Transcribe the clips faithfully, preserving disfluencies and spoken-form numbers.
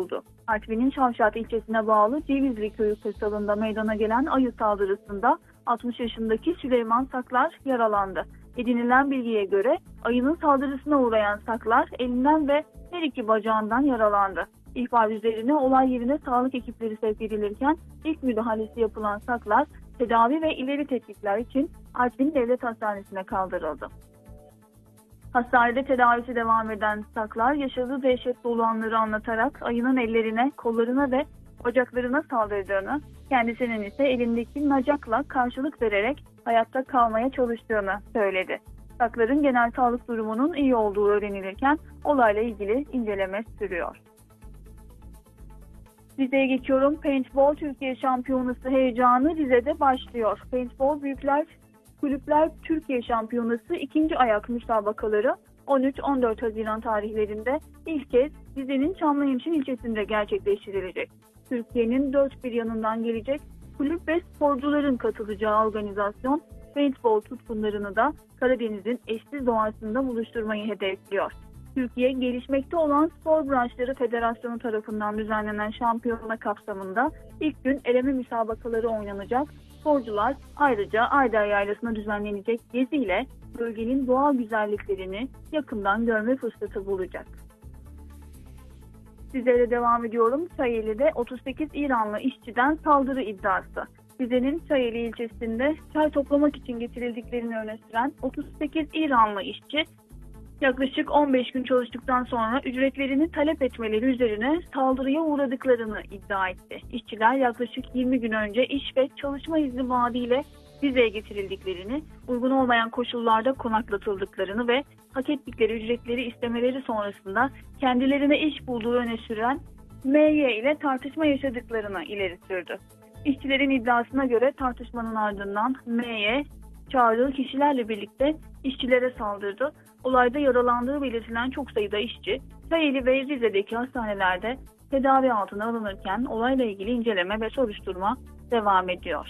oldu. Artvin'in Şavşat ilçesine bağlı Cevizli köyü kırsalında meydana gelen ayı saldırısında altmış yaşındaki Süleyman Saklar yaralandı. Edinilen bilgiye göre ayının saldırısına uğrayan Saklar elinden ve her iki bacağından yaralandı. İhbar üzerine olay yerine sağlık ekipleri sevk edilirken ilk müdahalesi yapılan Saklar tedavi ve ileri tetkikler için Artvin Devlet Hastanesi'ne kaldırıldı. Hastanede tedavisi devam eden Saklar yaşadığı dehşet dolu anları anlatarak ayının ellerine, kollarına ve bacaklarına saldırdığını, kendisinin ise elindeki nacakla karşılık vererek hayatta kalmaya çalıştığını söyledi. Saklar'ın genel sağlık durumunun iyi olduğu öğrenilirken olayla ilgili inceleme sürüyor. Rize'ye geçiyorum. Paintball Türkiye Şampiyonası heyecanı Rize'de başlıyor. Paintball Büyükler Kulüpler Türkiye Şampiyonası ikinci ayak müsabakaları on üç on dört Haziran tarihlerinde ilk kez Rize'nin Çamlıhemşin ilçesinde gerçekleştirilecek. Türkiye'nin dört bir yanından gelecek kulüp ve sporcuların katılacağı organizasyon, paintball tutkunlarını da Karadeniz'in eşsiz doğasında buluşturmayı hedefliyor. Türkiye, gelişmekte olan Spor Branşları Federasyonu tarafından düzenlenen şampiyona kapsamında ilk gün eleme müsabakaları oynanacak. Sporcular ayrıca Ayder Yaylası'na düzenlenecek geziyle bölgenin doğal güzelliklerini yakından görme fırsatı bulacak. Sizlere devam ediyorum. Çayeli'de otuz sekiz İranlı işçiden saldırı iddiası. Rize'nin Çayeli ilçesinde çay toplamak için getirildiklerini öne süren otuz sekiz İranlı işçi yaklaşık on beş gün çalıştıktan sonra ücretlerini talep etmeleri üzerine saldırıya uğradıklarını iddia etti. İşçiler yaklaşık yirmi gün önce iş ve çalışma izni vaadiyle Rize'ye getirildiklerini, uygun olmayan koşullarda konaklatıldıklarını ve hak ettikleri ücretleri istemeleri sonrasında kendilerine iş bulduğu öne süren M Y ile tartışma yaşadıklarını ileri sürdü. İşçilerin iddiasına göre tartışmanın ardından M Y çağırdığı kişilerle birlikte işçilere saldırdı. Olayda yaralandığı belirtilen çok sayıda işçi Çayeli ve Rize'deki hastanelerde tedavi altına alınırken olayla ilgili inceleme ve soruşturma devam ediyor.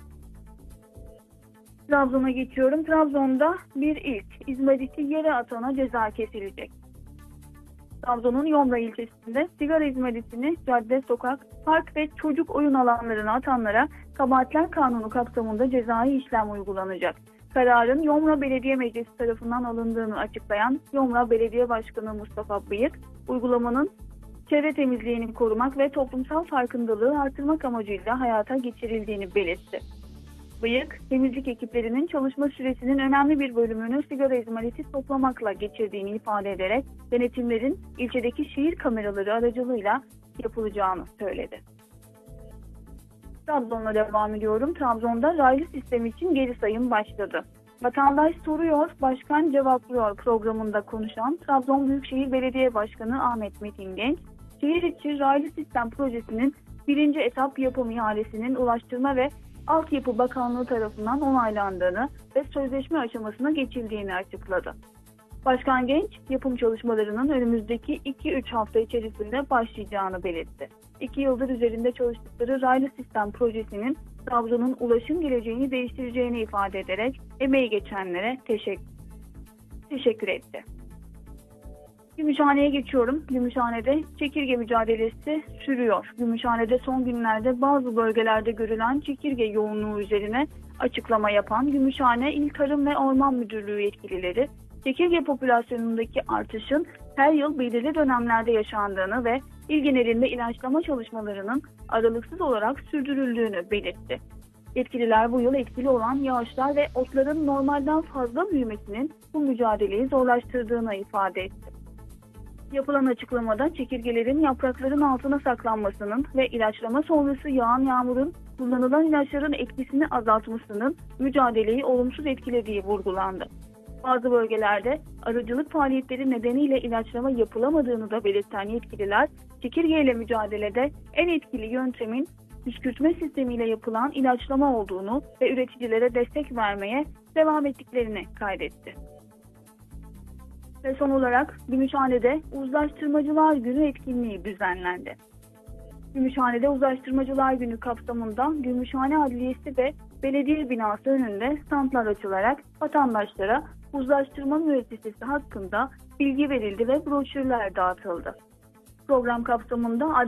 Trabzon'a geçiyorum. Trabzon'da bir ilk izmariti yere atana ceza kesilecek. Trabzon'un Yomra ilçesinde sigara izmaritini cadde, sokak, park ve çocuk oyun alanlarına atanlara kabahatler kanunu kapsamında cezai işlem uygulanacak. Kararın Yomra Belediye Meclisi tarafından alındığını açıklayan Yomra Belediye Başkanı Mustafa Bıyık, uygulamanın çevre temizliğini korumak ve toplumsal farkındalığı artırmak amacıyla hayata geçirildiğini belirtti. Bıyık, temizlik ekiplerinin çalışma süresinin önemli bir bölümünü sigara izmariti toplamakla geçirdiğini ifade ederek denetimlerin ilçedeki şehir kameraları aracılığıyla yapılacağını söyledi. Trabzon'la devam ediyorum. Trabzon'da raylı sistem için geri sayım başladı. Vatandaş soruyor, başkan cevaplıyor programında konuşan Trabzon Büyükşehir Belediye Başkanı Ahmet Metin Genç, şehir içi raylı sistem projesinin birinci etap yapım ihalesinin Ulaştırma ve Altyapı Bakanlığı tarafından onaylandığını ve sözleşme aşamasına geçildiğini açıkladı. Başkan Genç, yapım çalışmalarının önümüzdeki iki üç hafta içerisinde başlayacağını belirtti. İki yıldır üzerinde çalıştıkları raylı sistem projesinin Trabzon'un ulaşım geleceğini değiştireceğini ifade ederek emeği geçenlere teşekkür, teşekkür etti. Gümüşhane'ye geçiyorum. Gümüşhane'de çekirge mücadelesi sürüyor. Gümüşhane'de son günlerde bazı bölgelerde görülen çekirge yoğunluğu üzerine açıklama yapan Gümüşhane İl Tarım ve Orman Müdürlüğü yetkilileri, çekirge popülasyonundaki artışın her yıl belirli dönemlerde yaşandığını ve il genelinde ilaçlama çalışmalarının aralıksız olarak sürdürüldüğünü belirtti. Yetkililer bu yıl etkili olan yağışlar ve otların normalden fazla büyümesinin bu mücadeleyi zorlaştırdığını ifade etti. Yapılan açıklamada çekirgelerin yaprakların altına saklanmasının ve ilaçlama sonrası yağan yağmurun kullanılan ilaçların etkisini azaltmasının mücadeleyi olumsuz etkilediği vurgulandı. Bazı bölgelerde arıcılık faaliyetleri nedeniyle ilaçlama yapılamadığını da belirten yetkililer, çekirgeyle mücadelede en etkili yöntemin püskürtme sistemiyle yapılan ilaçlama olduğunu ve üreticilere destek vermeye devam ettiklerini kaydetti. Ve son olarak Gümüşhane'de Uzlaştırmacılar Günü etkinliği düzenlendi. Gümüşhane'de Uzlaştırmacılar Günü kapsamında Gümüşhane Adliyesi ve belediye binası önünde standlar açılarak vatandaşlara uzlaştırma müessesesi hakkında bilgi verildi ve broşürler dağıtıldı. Program kapsamında